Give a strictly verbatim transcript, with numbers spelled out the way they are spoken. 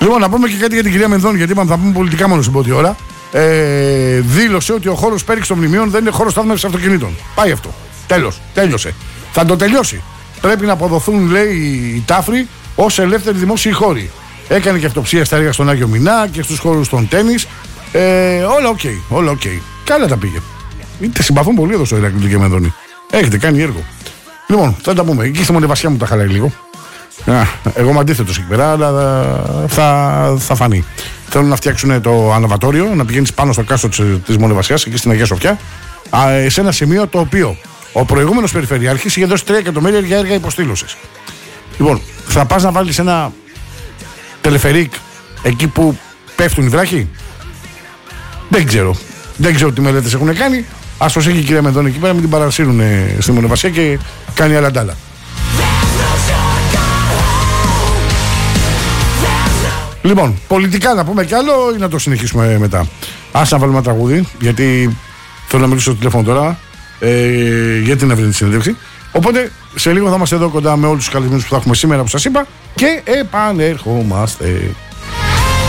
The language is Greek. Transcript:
Λοιπόν, να πούμε και κάτι για την κυρία Μενδώνη, γιατί είπαμε θα πούμε πολιτικά μόνο στην πρώτη ώρα. Ε, δήλωσε ότι ο χώρος πέριξ των μνημείων δεν είναι χώρος στάθμευσης αυτοκινήτων. Πάει αυτό. Τέλος. Τέλειωσε. Θα το τελειώσει. Πρέπει να αποδοθούν, λέει, οι τάφροι ως ελεύθεροι δημόσιοι χώροι. Έκανε και αυτοψία στα έργα στον Άγιο Μινά και στους χώρους των τένις. Ε, όλα οκ. Okay, όλα οκ. Okay. Καλά τα πήγε. Είτε συμπαθούν πολύ εδώ στο Ηράκλειο και Μενδώνη. Έχετε κάνει έργο. Λοιπόν, θα τα πούμε. Εκεί στη Μονεβασιά μου τα χαλάει λίγο. Α, εγώ είμαι αντίθετος εκεί πέρα, αλλά θα, θα φανεί. Θέλουν να φτιάξουν το αναβατόριο, να πηγαίνεις πάνω στο κάστρο της, της Μονεβασιάς, εκεί στην Αγία Σοφιά, α, σε ένα σημείο το οποίο ο προηγούμενος περιφερειάρχης είχε δώσει τρία εκατομμύρια για έργα υποστήλωσης. Λοιπόν, θα πας να βάλεις ένα τελεφερίκ εκεί που πέφτουν οι βράχοι. Δεν ξέρω. Δεν ξέρω τι μελέτες έχουν κάνει. Ας πως έχει η κυρία Μενδώνη εκεί πέρα, μην την παρασύρουν στη Μονεβασιά και κάνει άλλα ντάλα. Λοιπόν, πολιτικά να πούμε κι άλλο ή να το συνεχίσουμε μετά? Ας να βάλουμε ένα τραγούδι, γιατί θέλω να μιλήσω στο τηλέφωνο τώρα ε, για την ευρύτερη συνέντευξη. Οπότε σε λίγο θα είμαστε εδώ κοντά με όλους τους καλεσμένους που θα έχουμε σήμερα, που σας είπα, και επανερχόμαστε.